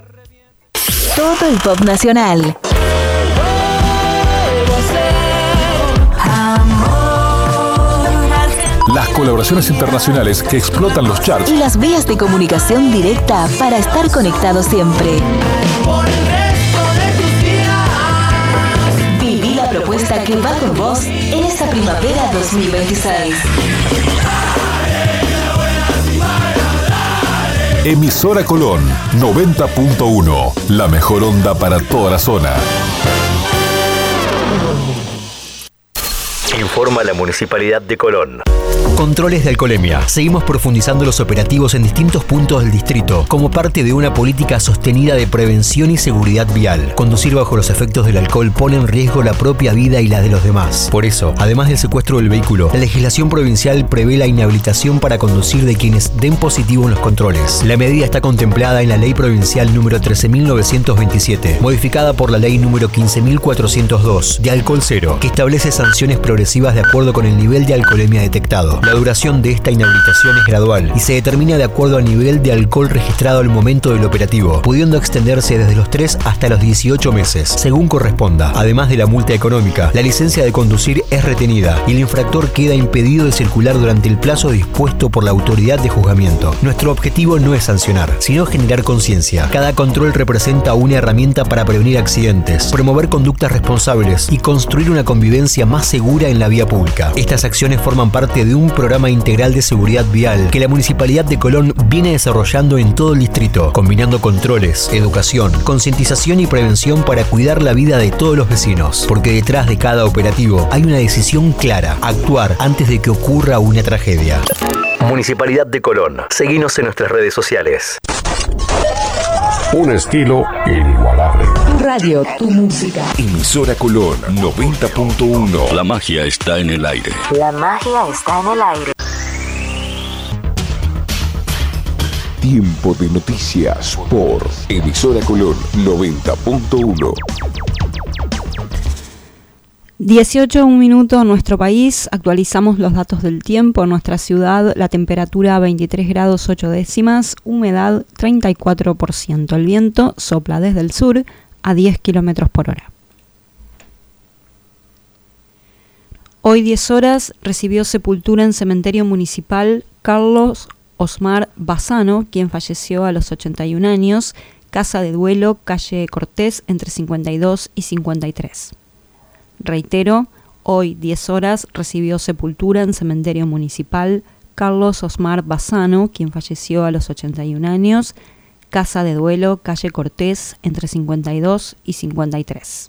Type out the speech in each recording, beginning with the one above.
Todo el pop nacional. Las colaboraciones internacionales que explotan los charts. Y las vías de comunicación directa para estar conectados siempre. Viví la propuesta que va con vos en esta primavera 2026. Emisora Colón 90.1. La mejor onda para toda la zona. Informa la Municipalidad de Colón. Controles de alcoholemia. Seguimos profundizando los operativos en distintos puntos del distrito como parte de una política sostenida de prevención y seguridad vial. Conducir bajo los efectos del alcohol pone en riesgo la propia vida y la de los demás. Por eso, además del secuestro del vehículo, la legislación provincial prevé la inhabilitación para conducir de quienes den positivo en los controles. La medida está contemplada en la Ley Provincial número 13.927, modificada por la Ley número 15.402 de Alcohol Cero, que establece sanciones progresivas de acuerdo con el nivel de alcoholemia detectado. La duración de esta inhabilitación es gradual y se determina de acuerdo al nivel de alcohol registrado al momento del operativo, pudiendo extenderse desde los 3 hasta los 18 meses, según corresponda. Además de la multa económica, la licencia de conducir es retenida y el infractor queda impedido de circular durante el plazo dispuesto por la autoridad de juzgamiento. Nuestro objetivo no es sancionar, sino generar conciencia. Cada control representa una herramienta para prevenir accidentes, promover conductas responsables y construir una convivencia más segura en la vía pública. Estas acciones forman parte de un programa integral de seguridad vial que la Municipalidad de Colón viene desarrollando en todo el distrito, combinando controles, educación, concientización y prevención para cuidar la vida de todos los vecinos. Porque detrás de cada operativo hay una decisión clara: actuar antes de que ocurra una tragedia. Municipalidad de Colón. Seguinos en nuestras redes sociales. Un estilo inigualable. Tu radio, tu música. Emisora Colón 90.1. La magia está en el aire. La magia está en el aire. Tiempo de noticias por Emisora Colón 90.1. 18:01 en nuestro país. Actualizamos los datos del tiempo. En nuestra ciudad, la temperatura 23 grados 8 décimas, humedad 34%. El viento sopla desde el sur a 10 kilómetros por hora. Hoy 10 horas recibió sepultura en cementerio municipal Carlos Osmar Bassano, quien falleció a los 81 años, casa de duelo, calle Cortés, entre 52 y 53. Reitero, hoy 10 horas recibió sepultura en cementerio municipal Carlos Osmar Bassano, quien falleció a los 81 años, casa de duelo, calle Cortés, entre 52 y 53.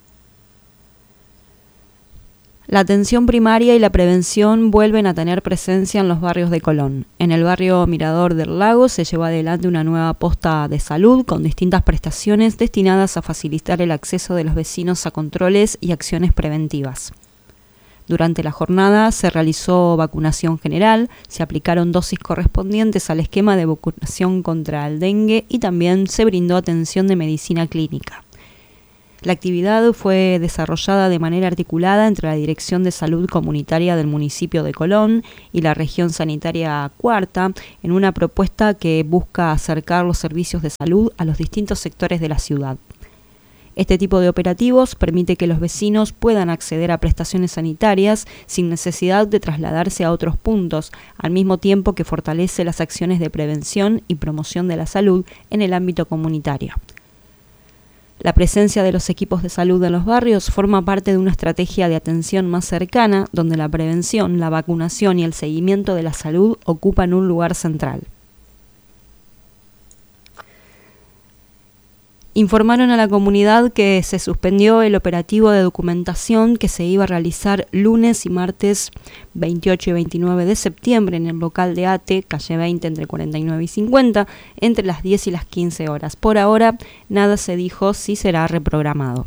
La atención primaria y la prevención vuelven a tener presencia en los barrios de Colón. En el barrio Mirador del Lago se llevó adelante una nueva posta de salud con distintas prestaciones destinadas a facilitar el acceso de los vecinos a controles y acciones preventivas. Durante la jornada se realizó vacunación general, se aplicaron dosis correspondientes al esquema de vacunación contra el dengue y también se brindó atención de medicina clínica. La actividad fue desarrollada de manera articulada entre la Dirección de Salud Comunitaria del municipio de Colón y la Región Sanitaria Cuarta, en una propuesta que busca acercar los servicios de salud a los distintos sectores de la ciudad. Este tipo de operativos permite que los vecinos puedan acceder a prestaciones sanitarias sin necesidad de trasladarse a otros puntos, al mismo tiempo que fortalece las acciones de prevención y promoción de la salud en el ámbito comunitario. La presencia de los equipos de salud en los barrios forma parte de una estrategia de atención más cercana, donde la prevención, la vacunación y el seguimiento de la salud ocupan un lugar central. Informaron a la comunidad que se suspendió el operativo de documentación que se iba a realizar lunes y martes 28 y 29 de septiembre en el local de ATE, calle 20, entre 49 y 50, entre las 10 y las 15 horas. Por ahora, nada se dijo si será reprogramado.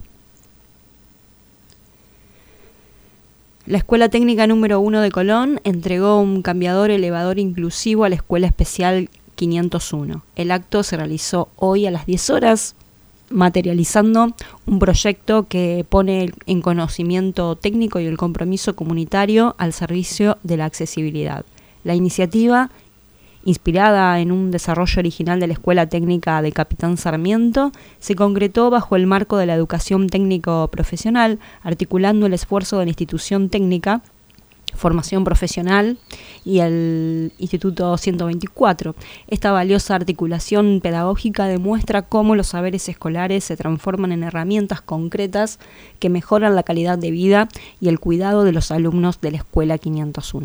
La Escuela Técnica número 1 de Colón entregó un cambiador elevador inclusivo a la Escuela Especial 501. El acto se realizó hoy a las 10 horas, materializando un proyecto que pone en conocimiento técnico y el compromiso comunitario al servicio de la accesibilidad. La iniciativa Inspirada en un desarrollo original de la Escuela Técnica de Capitán Sarmiento, se concretó bajo el marco de la educación técnico-profesional, articulando el esfuerzo de la institución técnica, formación profesional y el Instituto 124. Esta valiosa articulación pedagógica demuestra cómo los saberes escolares se transforman en herramientas concretas que mejoran la calidad de vida y el cuidado de los alumnos de la Escuela 501.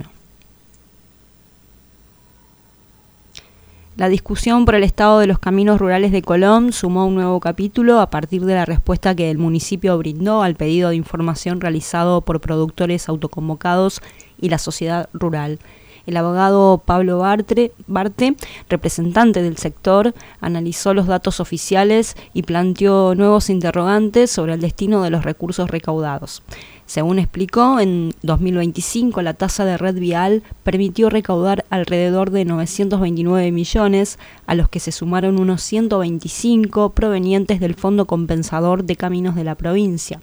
La discusión por el estado de los caminos rurales de Colón sumó un nuevo capítulo a partir de la respuesta que el municipio brindó al pedido de información realizado por productores autoconvocados y la sociedad rural. El abogado Pablo Barte, representante del sector, analizó los datos oficiales y planteó nuevos interrogantes sobre el destino de los recursos recaudados. Según explicó, en 2025 la tasa de red vial permitió recaudar alrededor de 929 millones, a los que se sumaron unos 125 provenientes del Fondo Compensador de Caminos de la provincia.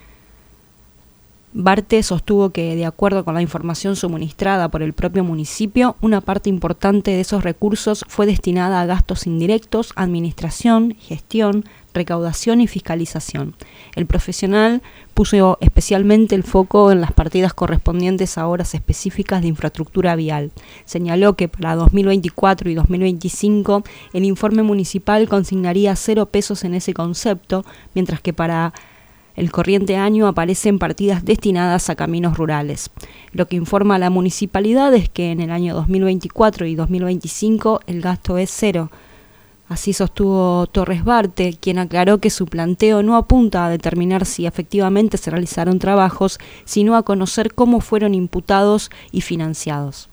Barte sostuvo que, de acuerdo con la información suministrada por el propio municipio, una parte importante de esos recursos fue destinada a gastos indirectos, administración, gestión, recaudación y fiscalización. El profesional puso especialmente el foco en las partidas correspondientes a obras específicas de infraestructura vial. Señaló que para 2024 y 2025 el informe municipal consignaría 0 pesos en ese concepto, mientras que para el corriente año aparecen partidas destinadas a caminos rurales. Lo que informa a la municipalidad es que en el año 2024 y 2025 el gasto es 0. Así sostuvo Torres Barte, quien aclaró que su planteo no apunta a determinar si efectivamente se realizaron trabajos, sino a conocer cómo fueron imputados y financiados.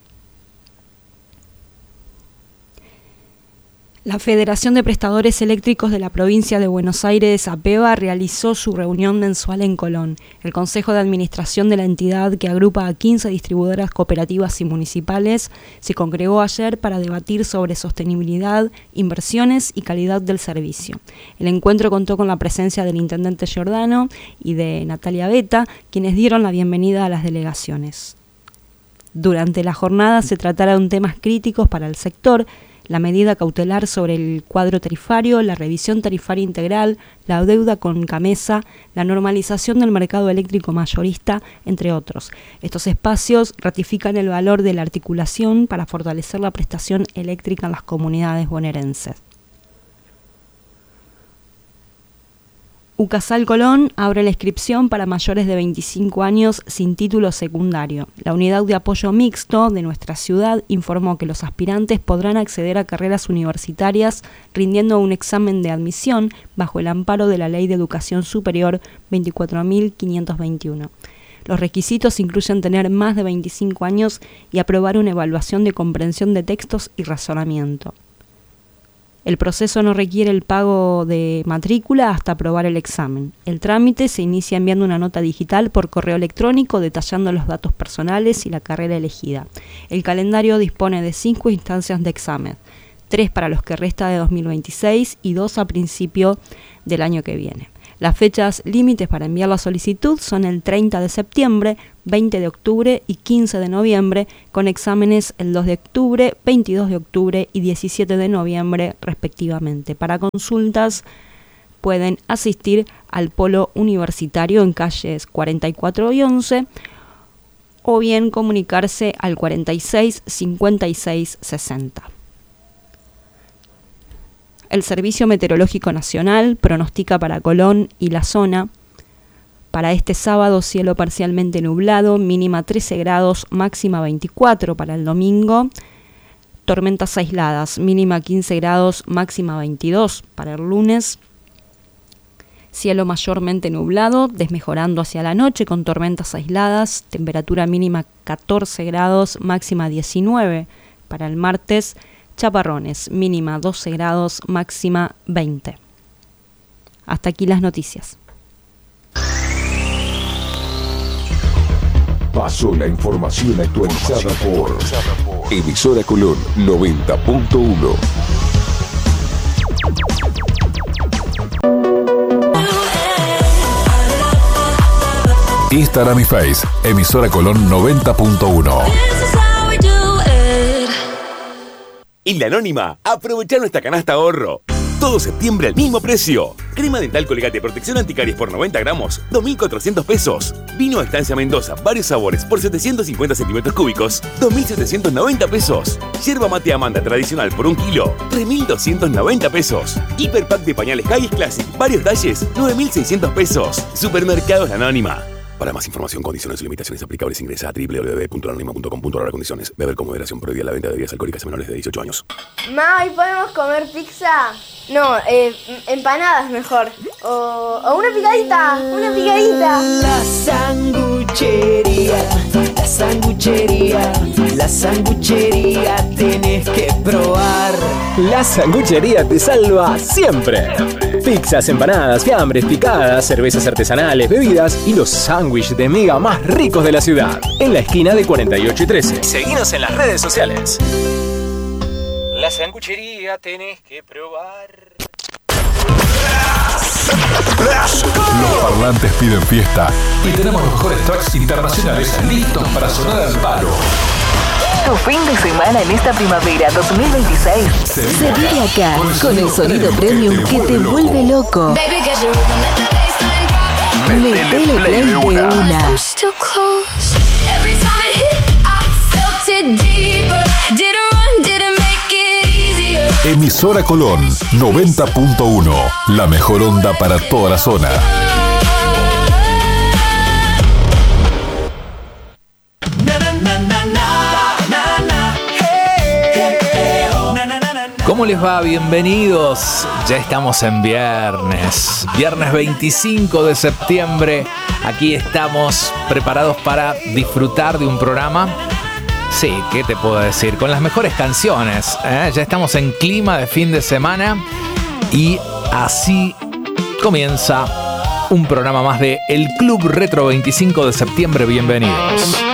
La Federación de Prestadores Eléctricos de la Provincia de Buenos Aires, APEBA, realizó su reunión mensual en Colón. El Consejo de Administración de la entidad, que agrupa a 15 distribuidoras cooperativas y municipales, se congregó ayer para debatir sobre sostenibilidad, inversiones y calidad del servicio. El encuentro contó con la presencia del intendente Giordano y de Natalia Beta, quienes dieron la bienvenida a las delegaciones. Durante la jornada se trataron temas críticos para el sector: la medida cautelar sobre el cuadro tarifario, la revisión tarifaria integral, la deuda con Camesa, la normalización del mercado eléctrico mayorista, entre otros. Estos espacios ratifican el valor de la articulación para fortalecer la prestación eléctrica en las comunidades bonaerenses. UCASAL Colón abre la inscripción para mayores de 25 años sin título secundario. La unidad de apoyo mixto de nuestra ciudad informó que los aspirantes podrán acceder a carreras universitarias rindiendo un examen de admisión bajo el amparo de la Ley de Educación Superior 24.521. Los requisitos incluyen tener más de 25 años y aprobar una evaluación de comprensión de textos y razonamiento. El proceso no requiere el pago de matrícula hasta aprobar el examen. El trámite se inicia enviando una nota digital por correo electrónico detallando los datos personales y la carrera elegida. El calendario dispone de 5 instancias de examen, 3 para los que resta de 2026 y 2 a principio del año que viene. Las fechas límites para enviar la solicitud son el 30 de septiembre, 20 de octubre y 15 de noviembre, con exámenes el 2 de octubre, 22 de octubre y 17 de noviembre respectivamente. Para consultas pueden asistir al polo universitario en calles 44 y 11 o bien comunicarse al 46 56 60. El Servicio Meteorológico Nacional pronostica para Colón y la zona para este sábado cielo parcialmente nublado, mínima 13 grados, máxima 24 para el domingo, tormentas aisladas, mínima 15 grados, máxima 22 para el lunes, cielo mayormente nublado, desmejorando hacia la noche con tormentas aisladas, temperatura mínima 14 grados, máxima 19 para el martes, chaparrones, mínima 12 grados, máxima 20. Hasta aquí las noticias. Pasó la información actualizada por Emisora Colón 90.1. Instagram y Face, Emisora Colón 90.1. En La Anónima, aprovechá nuestra canasta ahorro. Todo septiembre al mismo precio. Crema dental Colgate Protección Anticaries por 90 gramos, 2.400 pesos. Vino Estancia Mendoza, varios sabores por 750 centímetros cúbicos, 2.790 pesos. Yerba mate Amanda tradicional por 1 kilo, 3.290 pesos. Hiperpack de pañales Haggis Classic, varios talles, 9.600 pesos. Supermercados La Anónima. Para más información, condiciones y limitaciones aplicables, ingresa a www.lanonima.com.ar. Condiciones. Beber con moderación. Prohibida la venta de bebidas alcohólicas a menores de 18 años. Ma, ¿y podemos comer pizza? No, empanadas mejor. O una picadita, una picadita. La sanguchería, la sanguchería, la sanguchería tenés que probar. La sanguchería te salva siempre. Pizzas, empanadas, fiambres, picadas, cervezas artesanales, bebidas y los sándwiches de miga más ricos de la ciudad. En la esquina de 48 y 13. Seguinos en las redes sociales. La sanguchería tenés que probar. Los parlantes piden fiesta y tenemos los mejores tracks internacionales listos para sonar al palo. Tu fin de semana en esta primavera 2026 se vive acá con el sonido premium que te vuelve loco. Metele play de una. Emisora Colón 90.1, la mejor onda para toda la zona. ¿Cómo les va? Bienvenidos. Ya estamos en viernes 25 de septiembre. Aquí estamos preparados para disfrutar de un programa. Sí, ¿qué te puedo decir? Con las mejores canciones, ¿eh? Ya estamos en clima de fin de semana y así comienza un programa más de El Club Retro 25 de septiembre. Bienvenidos.